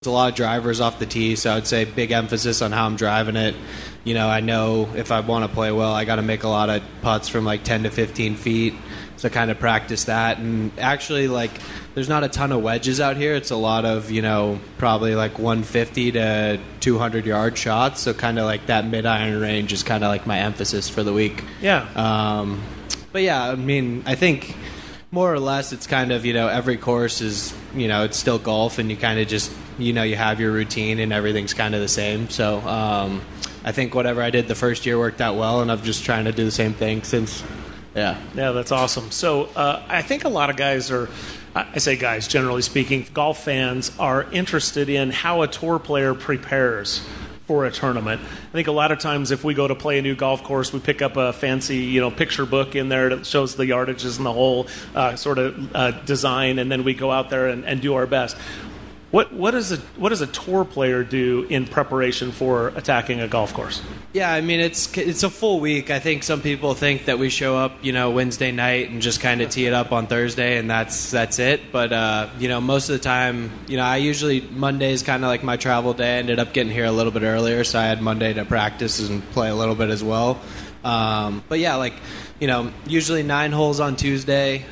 There's a lot of drivers off the tee, so I would say big emphasis on how I'm driving it. I know if I want to play well, I got to make a lot of putts from like 10 to 15 feet, so kind of practice that. And actually, there's not a ton of wedges out here. It's a lot of, probably like 150 to 200 yard shots, so kind of like that mid-iron range is kind of like my emphasis for the week. Yeah. But yeah, I think more or less it's kind of, every course is, it's still golf, and you kind of just, you have your routine and everything's kind of the same. So I think whatever I did the first year worked out well, and I'm just trying to do the same thing since. Yeah, that's awesome. So I think a lot of guys I say guys, generally speaking, golf fans are interested in how a tour player prepares for a tournament. I think a lot of times if we go to play a new golf course, we pick up a fancy, picture book in there that shows the yardages and the whole sort of design, and then we go out there and do our best. What does a tour player do in preparation for attacking a golf course? Yeah, it's a full week. I think some people think that we show up, Wednesday night and just kind of tee it up on Thursday, and that's it. But most of the time, I usually Monday is kind of like my travel day. I ended up getting here a little bit earlier, so I had Monday to practice and play a little bit as well. But yeah, usually 9 holes on Tuesday.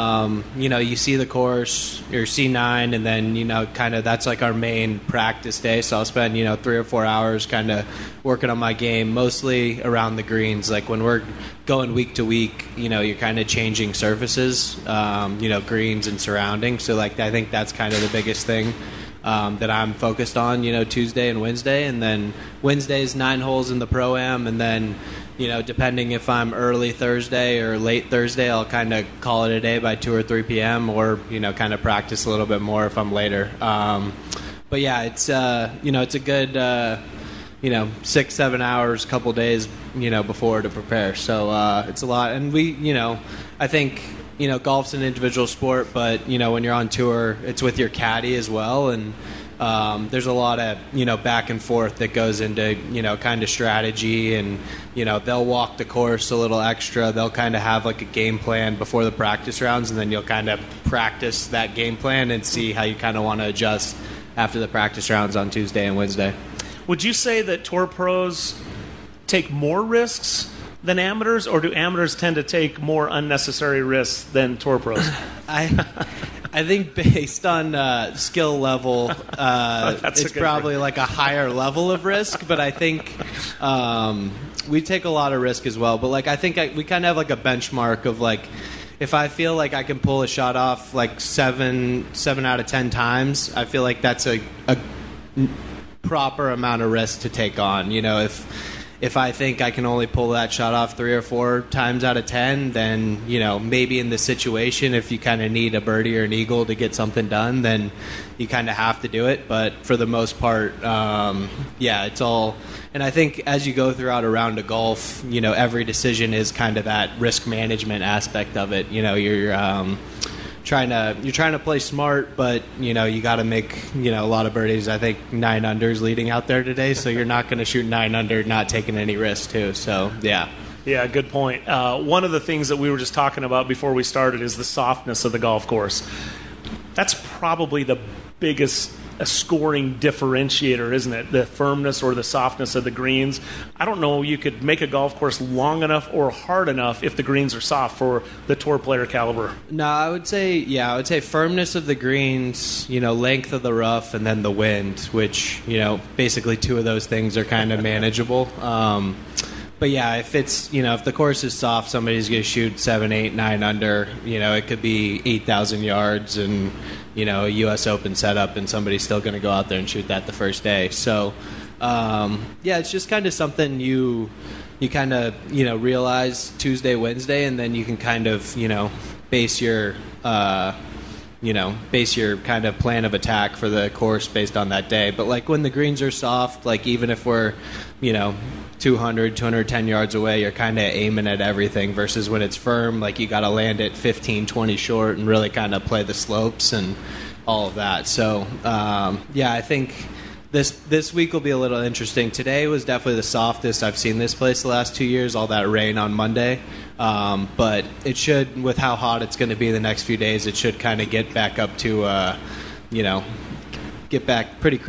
You see the course, or C9, and then, kind of that's like our main practice day. So I'll spend, 3 or 4 hours kind of working on my game, mostly around the greens. Like when we're going week to week, you're kind of changing surfaces, greens and surrounding. So I think that's kind of the biggest thing that I'm focused on, Tuesday and Wednesday. And then Wednesday's 9 holes in the Pro-Am, and then depending if I'm early Thursday or late Thursday, I'll kind of call it a day by 2 or 3 p.m. or, kind of practice a little bit more if I'm later. But yeah, it's a good, 6-7 hours, couple days, before to prepare. So it's a lot. And I think, golf's an individual sport, but, when you're on tour, it's with your caddy as well. And there's a lot of, back and forth that goes into, kind of strategy, and, they'll walk the course a little extra. They'll kind of have like a game plan before the practice rounds, and then you'll kind of practice that game plan and see how you kind of want to adjust after the practice rounds on Tuesday and Wednesday. Would you say that tour pros take more risks than amateurs, or do amateurs tend to take more unnecessary risks than tour pros? I think based on skill level, it's probably like a higher level of risk, but I think we take a lot of risk as well. But I think we kind of have like a benchmark of if I feel like I can pull a shot off like 7 out of 10 times, I feel like that's a proper amount of risk to take on. If I think I can only pull that shot off 3 or 4 times out of 10, then, maybe in this situation, if you kind of need a birdie or an eagle to get something done, then you kind of have to do it. But for the most part, it's all... And I think as you go throughout a round of golf, every decision is kind of that risk management aspect of it. You're trying to play smart, but you got to make a lot of birdies. I think 9 under is leading out there today, so you're not going to shoot 9 under not taking any risks too. So yeah. Yeah, good point. One of the things that we were just talking about before we started is the softness of the golf course. That's probably the biggest scoring differentiator, isn't it? The firmness or the softness of the greens. I don't know you could make a golf course long enough or hard enough if the greens are soft for the tour player caliber. No, I would say firmness of the greens, length of the rough, and then the wind, which, basically 2 of those things are kind of manageable. But yeah, if it's, if the course is soft, somebody's going to shoot 7, 8, 9 under, it could be 8,000 yards and, a U.S. Open setup, and somebody's still going to go out there and shoot that the first day. So, it's just kind of something you kind of, realize Tuesday, Wednesday, and then you can kind of, base your kind of plan of attack for the course based on that day. But when the greens are soft, even if we're, 200, 210 yards away, you're kind of aiming at everything, versus when it's firm, you got to land it 15, 20 short and really kind of play the slopes and all of that. So, I think this week will be a little interesting. Today was definitely the softest I've seen this place the last 2 years, all that rain on Monday. But it should, with how hot it's going to be the next few days, it should kind of get back up to, get back pretty